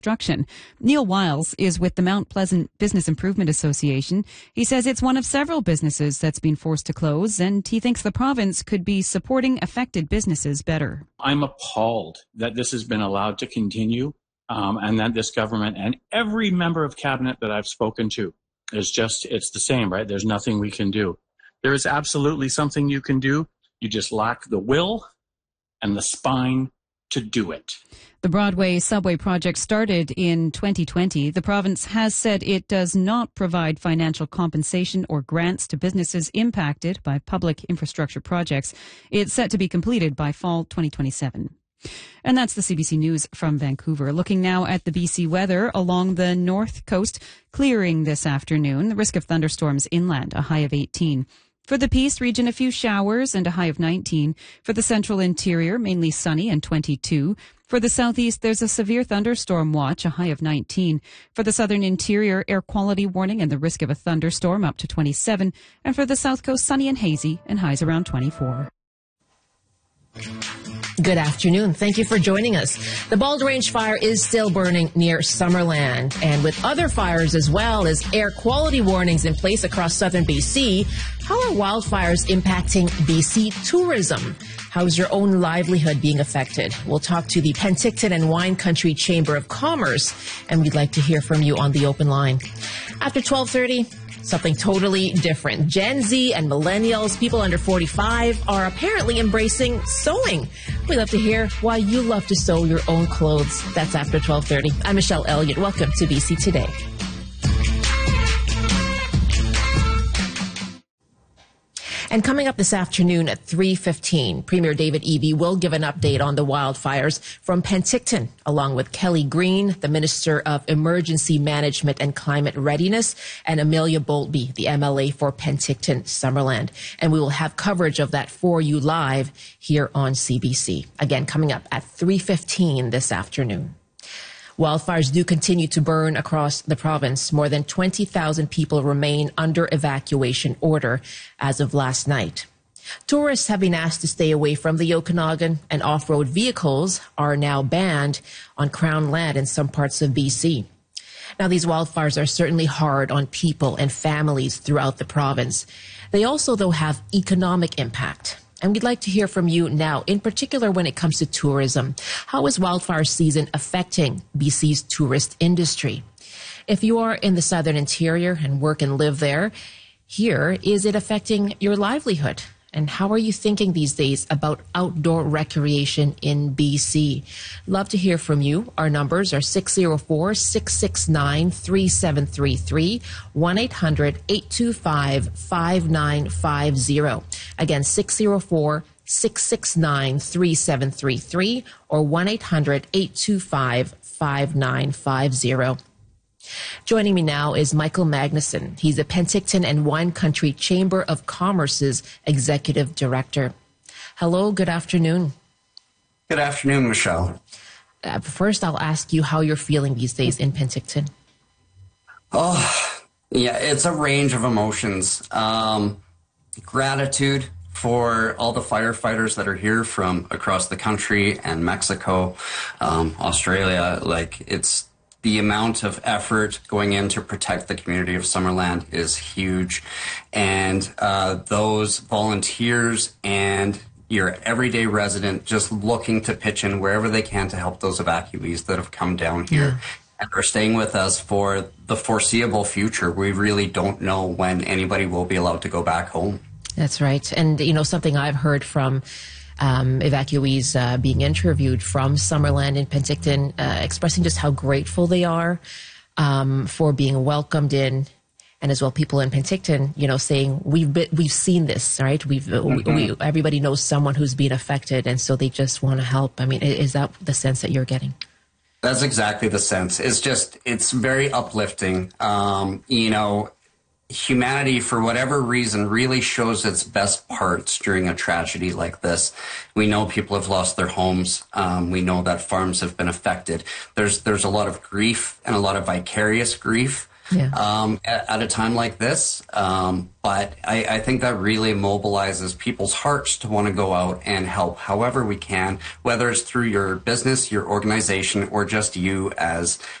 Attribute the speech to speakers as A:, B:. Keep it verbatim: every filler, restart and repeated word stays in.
A: construction. Neil Wiles is with the Mount Pleasant Business Improvement Association. He says it's one of several businesses that's been forced to close, and he thinks the province could be supporting affected businesses better.
B: I'm appalled that this has been allowed to continue, um, and that this government and every member of cabinet that I've spoken to is just, it's the same, right? There's nothing we can do. There is absolutely something you can do. You just lack the will and the spine to do it.
A: The Broadway subway project started in twenty twenty. The province has said it does not provide financial compensation or grants to businesses impacted by public infrastructure projects. It's set to be completed by fall twenty twenty-seven. And that's the C B C News from Vancouver. Looking now at the B C weather along the north coast, clearing this afternoon. The risk of thunderstorms inland, a high of eighteen. For the Peace region, a few showers and a high of nineteen. For the central interior, mainly sunny and twenty-two. For the southeast, there's a severe thunderstorm watch, a high of nineteen. For the southern interior, air quality warning and the risk of a thunderstorm up to twenty-seven. And for the south coast, sunny and hazy and highs around twenty-four.
C: Good afternoon. Thank you for joining us. The Bald Range fire is still burning near Summerland, and with other fires as well as air quality warnings in place across southern B C, how are wildfires impacting B C tourism? How's your own livelihood being affected? We'll talk to the Penticton and Wine Country Chamber of Commerce, and we'd like to hear from you on the open line. After twelve thirty, something totally different. Gen Z and millennials, people under forty-five, are apparently embracing sewing. We'd love to hear why you love to sew your own clothes. That's after twelve thirty. I'm Michelle Elliott. Welcome to B C Today. And coming up this afternoon at three fifteen, Premier David Eby will give an update on the wildfires from Penticton, along with Kelly Green, the Minister of Emergency Management and Climate Readiness, and Amelia Boltby, the M L A for Penticton Summerland. And we will have coverage of that for you live here on C B C. Again, coming up at three fifteen this afternoon. Wildfires do continue to burn across the province. More than twenty thousand people remain under evacuation order as of last night. Tourists have been asked to stay away from the Okanagan, and off-road vehicles are now banned on Crown land in some parts of B C. Now, these wildfires are certainly hard on people and families throughout the province. They also, though, have economic impact. And we'd like to hear from you now, in particular when it comes to tourism. How is wildfire season affecting B C's tourist industry? If you are in the southern interior and work and live there, here, is it affecting your livelihood? And how are you thinking these days about outdoor recreation in B C? Love to hear from you. Our numbers are six oh four, six six nine, three seven three three, one eight hundred, eight two five, five nine five zero. Again, six oh four, six six nine, three seven three three or one eight hundred, eight two five, five nine five zero. Joining me now is Michael Magnuson. He's the Penticton and Wine Country Chamber of Commerce's Executive Director. Hello, good afternoon.
D: Good afternoon, Michelle.
C: Uh, first, I'll ask you how you're feeling these days in Penticton.
D: Oh, yeah, it's a range of emotions. Um, gratitude for all the firefighters that are here from across the country and Mexico, um, Australia. Like, it's the amount of effort going in to protect the community of Summerland is huge. And uh, those volunteers and your everyday resident just looking to pitch in wherever they can to help those evacuees that have come down here yeah. and are staying with us for the foreseeable future. We really don't know when anybody will be allowed to go back home.
C: That's right. And, you know, something I've heard from Um, evacuees uh, being interviewed from Summerland in Penticton, uh, expressing just how grateful they are um, for being welcomed in, and as well people in Penticton, you know, saying we've been, we've seen this, right? We've mm-hmm. we, everybody knows someone who's been affected, and so they just want to help. I mean, is that the sense that you're getting?
D: That's exactly the sense. It's just it's very uplifting. Um, you know. Humanity, for whatever reason, really shows its best parts during a tragedy like this. We know people have lost their homes. Um, we know that farms have been affected. There's there's a lot of grief and a lot of vicarious grief.
C: yeah.
D: um, at, at a time like this. Um, but I, I think that really mobilizes people's hearts to want to go out and help however we can, whether it's through your business, your organization, or just you as